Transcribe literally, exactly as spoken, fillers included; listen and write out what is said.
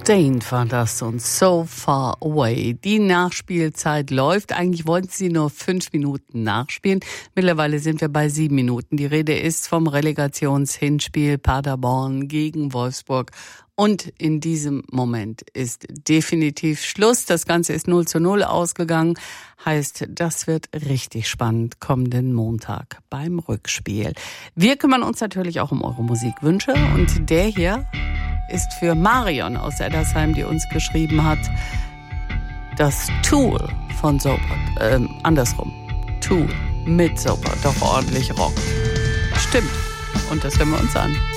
Sustained war das und So Far Away. Die Nachspielzeit läuft. Eigentlich wollten sie nur fünf Minuten nachspielen. Mittlerweile sind wir bei sieben Minuten. Die Rede ist vom Relegationshinspiel Paderborn gegen Wolfsburg. Und in diesem Moment ist definitiv Schluss. Das Ganze ist null zu null ausgegangen. Heißt, das wird richtig spannend kommenden Montag beim Rückspiel. Wir kümmern uns natürlich auch um eure Musikwünsche. Und der hier ist für Marion aus Eddersheim, die uns geschrieben hat, das Tool von Soper, ähm, andersrum, Tool mit Soper, doch ordentlich Rock. Stimmt. Und das hören wir uns an.